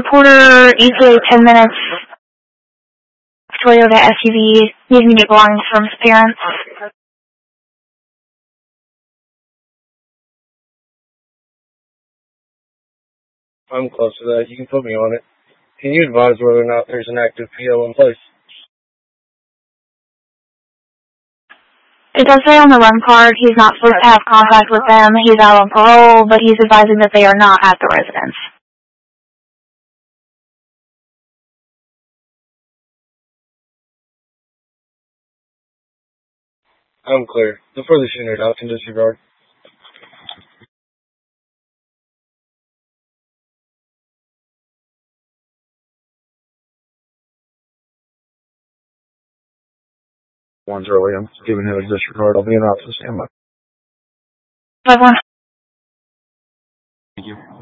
Porter, easily 10 minutes. Toyota SUV, needing to get belongings from his parents. I'm close to that. You can put me on it. Can you advise whether or not there's an active PO in place? It does say on the run card he's not supposed to have contact with them. He's out on parole, but he's advising that they are not at the residence. I'm clear. The further shooter out can disregard. One's early. I'm giving him a disregard. I'll be in office. Stand by. 5-1. Thank you.